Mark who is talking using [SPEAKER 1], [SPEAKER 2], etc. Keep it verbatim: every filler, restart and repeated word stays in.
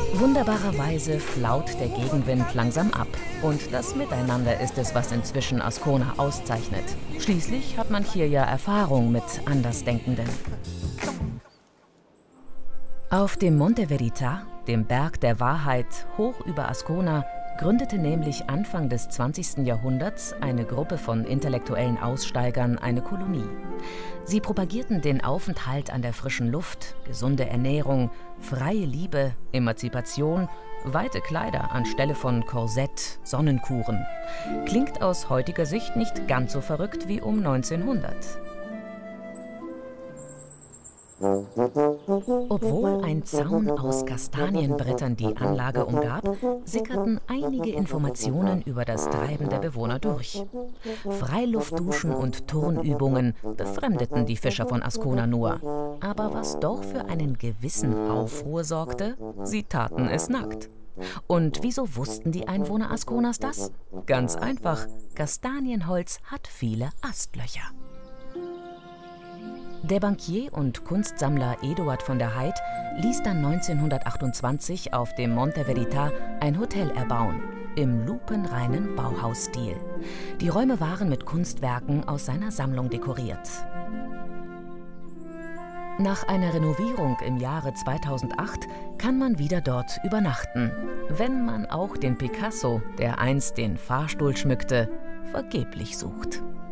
[SPEAKER 1] Wunderbarerweise flaut der Gegenwind langsam ab. Und das Miteinander ist es, was inzwischen Ascona auszeichnet. Schließlich hat man hier ja Erfahrung mit Andersdenkenden. Auf dem Monte Verità, dem Berg der Wahrheit, hoch über Ascona, gründete nämlich Anfang des zwanzigsten Jahrhunderts eine Gruppe von intellektuellen Aussteigern eine Kolonie. Sie propagierten den Aufenthalt an der frischen Luft, gesunde Ernährung, freie Liebe, Emanzipation, weite Kleider anstelle von Korsett, Sonnenkuren. Klingt aus heutiger Sicht nicht ganz so verrückt wie um neunzehnhundert. Obwohl ein Zaun aus Kastanienbrettern die Anlage umgab, sickerten einige Informationen über das Treiben der Bewohner durch. Freiluftduschen und Turnübungen befremdeten die Fischer von Ascona nur. Aber was doch für einen gewissen Aufruhr sorgte, sie taten es nackt. Und wieso wussten die Einwohner Asconas das? Ganz einfach, Kastanienholz hat viele Astlöcher. Der Bankier und Kunstsammler Eduard von der Heydt ließ dann neunzehnhundertachtundzwanzig auf dem Monte Verità ein Hotel erbauen, im lupenreinen Bauhausstil. Die Räume waren mit Kunstwerken aus seiner Sammlung dekoriert. Nach einer Renovierung im Jahre zweitausendacht kann man wieder dort übernachten, wenn man auch den Picasso, der einst den Fahrstuhl schmückte, vergeblich sucht.